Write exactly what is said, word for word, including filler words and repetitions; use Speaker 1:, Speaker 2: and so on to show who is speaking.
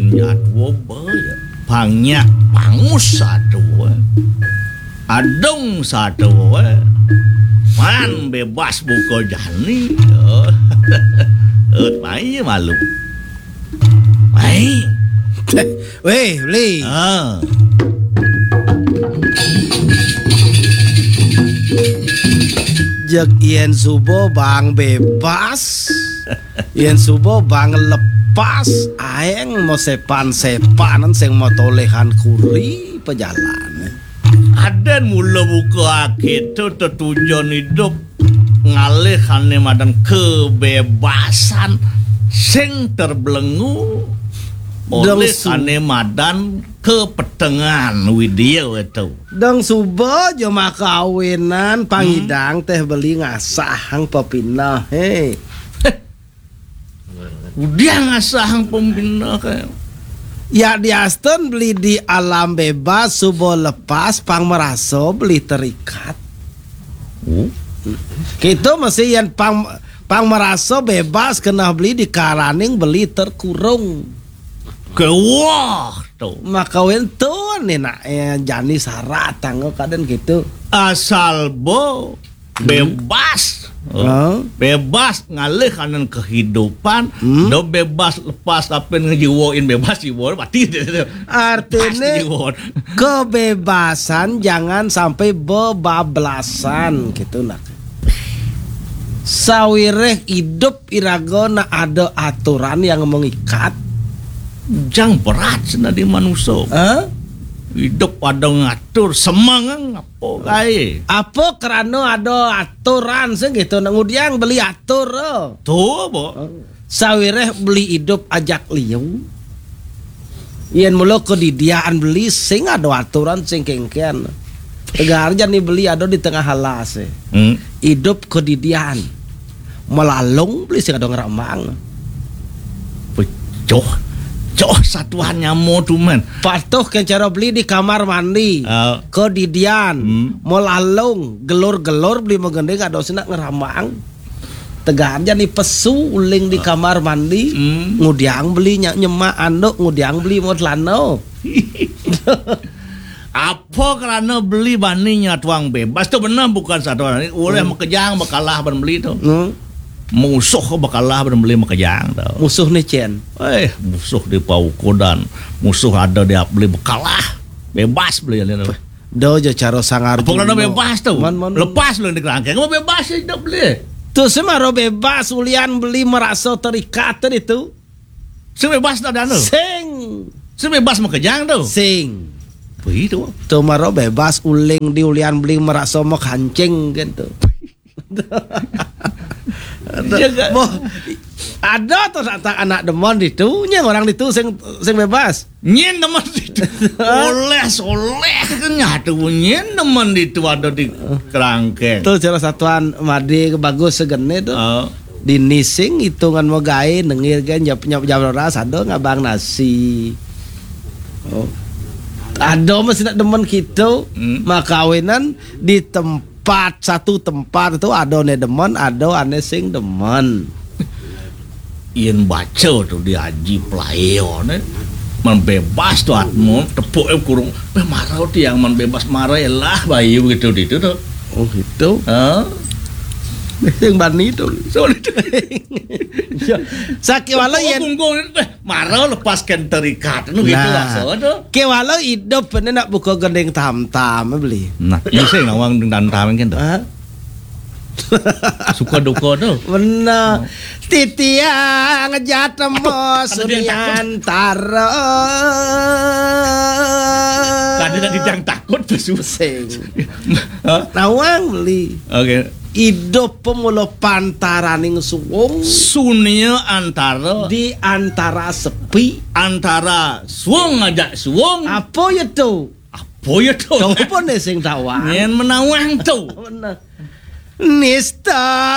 Speaker 1: nyatwo baya banyak pangus satu adong satu man bebas buka jani et mai malu mai
Speaker 2: weh beli
Speaker 1: ah
Speaker 2: jek yen subuh bang bebas yen subuh bang lepas aeng mau sepan sepanan sing mau tolehan kuri pejalan
Speaker 1: ada mula buka gitu tujuan hidup ngalihane madan kebebasan sing terbelenggu oleh kane madan kepetengan widya itu
Speaker 2: dong subuh joma kawinan pangidang teh beli ngasahang pepinah hei
Speaker 1: udah ngasahang pembina kayak
Speaker 2: ya di Aston beli di alam bebas subuh lepas pang meraso beli terikat
Speaker 1: uh.
Speaker 2: gitu masih yang pang pang meraso bebas kena beli di karaning beli terkurung
Speaker 1: kewah tuh
Speaker 2: maka wento nih nak eh, jani syarat tanggal kadang gitu
Speaker 1: asal bo bebas
Speaker 2: oh.
Speaker 1: bebas ngalih kanan kehidupan
Speaker 2: hmm?
Speaker 1: do bebas lepas tapi ngejiwoin bebas jiwo mati
Speaker 2: artinya kebebasan jangan sampai bebablasan gitu nak sawireh hidup iragona ada aturan yang mengikat
Speaker 1: jang berat sana di manusia
Speaker 2: huh?
Speaker 1: hidup ada ngatur semangat apa kaya
Speaker 2: apa karena ada aturan segitu kemudian beli atur oh.
Speaker 1: tuh bo
Speaker 2: sawireh beli hidup ajak liu yen mulu kedidiaan beli sing ada aturan sing kengkean tegarnya nih beli ada di tengah halas hmm? hidup kedidiaan melalung beli sing ada ngeramang
Speaker 1: becoh Coh satuannya modu men
Speaker 2: patuh kan cara beli di kamar mandi uh. kedidian hmm. melalung gelur-gelur beli menggendeng ada sina ngeramang tegarnya nih pesu uling di kamar mandi hmm. ngudiang beli nyemak anduk ngudiang beli modlano
Speaker 1: apa karena beli baninya tuang bebas tuh benar bukan satuan ini oleh hmm. mekejang bakalah beli tuh hmm. musuh bakalah beli mekejang tau
Speaker 2: musuh nih Cien
Speaker 1: eh musuh di paukodan musuh ada dia beli bakalah bebas beli
Speaker 2: do jo caro sangar
Speaker 1: apa karena bebas tuh man, man. Lepas lu di kerangkeng mau bebas ya tidak beli
Speaker 2: tuh semaro bebas ulian beli merasa terikat itu
Speaker 1: sing bebas ada anu
Speaker 2: sing
Speaker 1: sing bebas mekejang tuh
Speaker 2: sing
Speaker 1: begitu
Speaker 2: tuh maro bebas uling di ulian beli merasa mau kancing gitu ada, boh, ada atau anak demon itu nya orang itu sing sing bebas
Speaker 1: nyen demon itu oleh oleh nya tuh nyen demon itu ada di kerangkeng
Speaker 2: tuh salah satuan madi bagus segene tuh uh. di nising hitungan mau gawe nengir kan nyap nyap jam ras ada ngabang nasi oh. ada masih nak demen gitu hmm. makawinan di tempat tempat satu tempat itu ada ne demen ada ane sing demen
Speaker 1: yen baca tuh di haji playo ne membebas tuh atmo tepuk eh kurung eh marah tuh yang membebas marah lah bayi begitu itu tuh
Speaker 2: oh gitu
Speaker 1: huh?
Speaker 2: yang bani itu sakit walau
Speaker 1: ya marah lepaskan terikat nu gitu lah so
Speaker 2: ke walau hidup ini nak buka gendeng tam-tam beli
Speaker 1: nah ini sih ngawang dengan tam kan tuh suka duka tuh
Speaker 2: bener titia ngejat mo surian taro
Speaker 1: kadang didang takut
Speaker 2: besuseng nawang beli
Speaker 1: oke
Speaker 2: hidup pemula pantaraning suwung
Speaker 1: sunia antara
Speaker 2: di antara sepi
Speaker 1: antara suwung ngajak suwung
Speaker 2: apa ya tuh
Speaker 1: apa ya tuh
Speaker 2: apa nih sing tawang
Speaker 1: yang menawang tuh
Speaker 2: nista